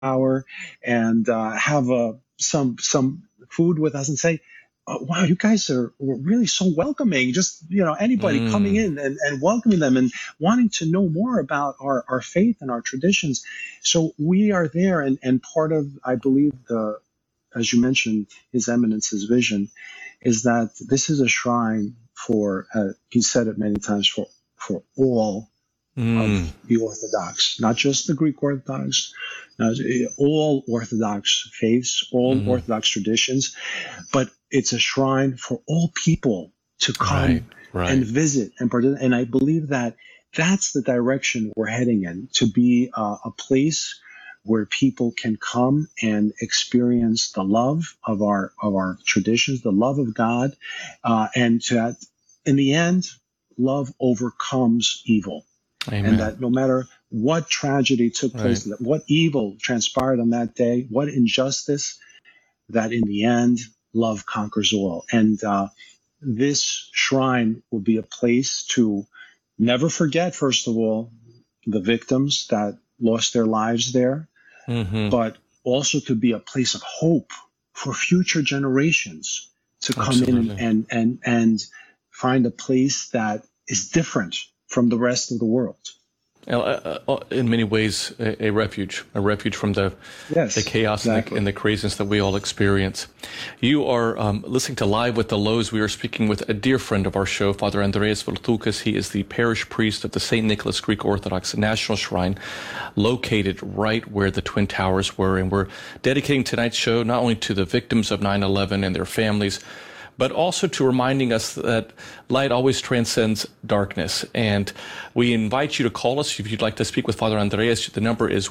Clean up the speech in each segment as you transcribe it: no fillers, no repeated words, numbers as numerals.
hour and have some food with us and say, oh, wow, you guys were really so welcoming. Just, anybody coming Mm. in and welcoming them and wanting to know more about our faith and our traditions. So we are there. And part of, I believe, as you mentioned, His Eminence's vision is that this is a shrine for, he said it many times, for all Mm. of the Orthodox, not just the Greek Orthodox, all Orthodox faiths, all Mm. Orthodox traditions, but it's a shrine for all people to Right. come and Right. visit and participate. And I believe that that's the direction we're heading in, to be a place where people can come and experience the love of our traditions, the love of God, and that in the end, love overcomes evil, and Amen. that no matter what tragedy took Right. place, what evil transpired on that day, what injustice, that in the end, love conquers all. And this shrine will be a place to never forget, first of all, the victims that lost their lives there, Mm-hmm. but also to be a place of hope for future generations to come in Absolutely. and find a place that is different from the rest of the world. In many ways, a refuge from the Yes, chaos and exactly. the craziness that we all experience. You are listening to Live with the Lows. We are speaking with a dear friend of our show, Father Andreas Vertoukas. He is the parish priest of the St. Nicholas Greek Orthodox National Shrine, located right where the Twin Towers were. And we're dedicating tonight's show not only to the victims of 9/11 and their families, but also to reminding us that light always transcends darkness. And we invite you to call us if you'd like to speak with Father Andreas. The number is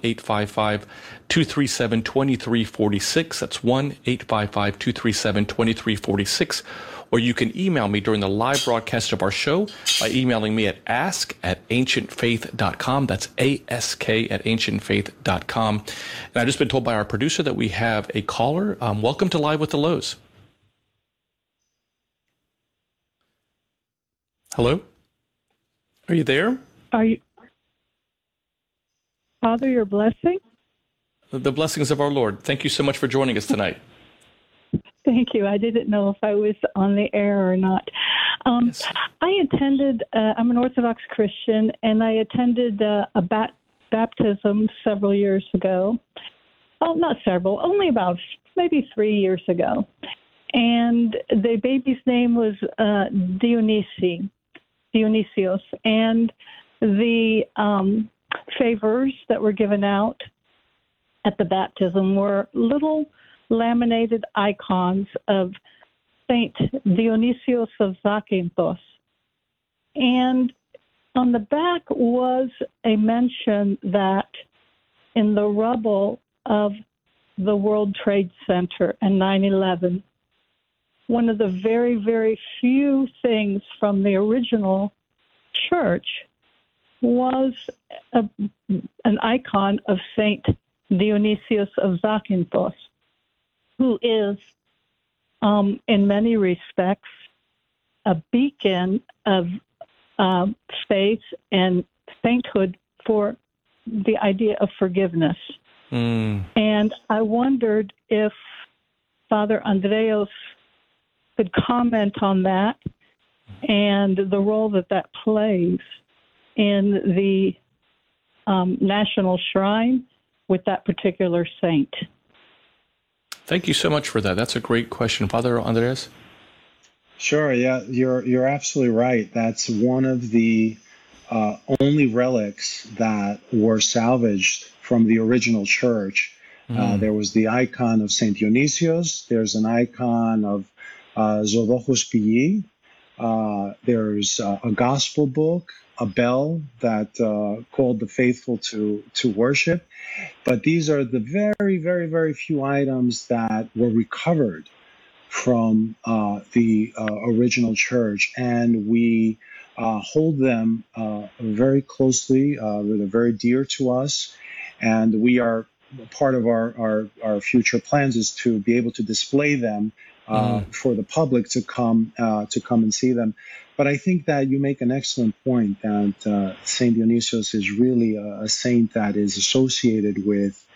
1-855-237-2346. That's 1-855-237-2346. Or you can email me during the live broadcast of our show by emailing me at ask@ancientfaith.com. That's ask@ancientfaith.com. And I've just been told by our producer that we have a caller. Welcome to Live with the Lows. Hello? Are you there? Are you, Father, your blessing? The blessings of our Lord. Thank you so much for joining us tonight. Thank you. I didn't know if I was on the air or not. Yes. I attended, I'm an Orthodox Christian, and I attended a baptism several years ago. Oh, not several, only about maybe 3 years ago. And the baby's name was Dionysios, and the favors that were given out at the baptism were little laminated icons of Saint Dionysios of Zakynthos. And on the back was a mention that in the rubble of the World Trade Center and 9/11, one of the very, very few things from the original church was an icon of Saint Dionysius of Zakynthos, who is, in many respects, a beacon of faith and sainthood for the idea of forgiveness. And I wondered if Father Andreas could comment on that and the role that plays in the national shrine with that particular saint. Thank you so much for that. That's a great question. Father Andreas? Sure. Yeah, you're absolutely right. That's one of the only relics that were salvaged from the original church. There was the icon of Saint Dionysius. There's an icon of Zodochos Pii. There's a gospel book, a bell that called the faithful to worship. But these are the very, very, very few items that were recovered from the original church, and we hold them very closely. They're very dear to us, and we are part of our future plans is to be able to display them for the public to come and see them. But I think that you make an excellent point that Saint Dionysius is really a saint that is associated with